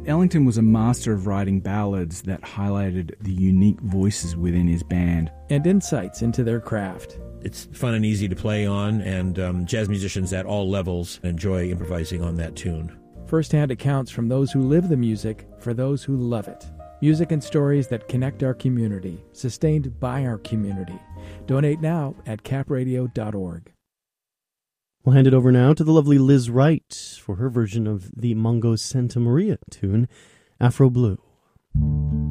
Ellington was a master of writing ballads that highlighted the unique voices within his band and insights into their craft. It's fun and easy to play on, and jazz musicians at all levels enjoy improvising on that tune. First-hand accounts from those who live the music for those who love it. Music and stories that connect our community, sustained by our community. Donate now at capradio.org. We'll hand it over now to the lovely Liz Wright for her version of the Mongo Santa Maria tune, Afro Blue.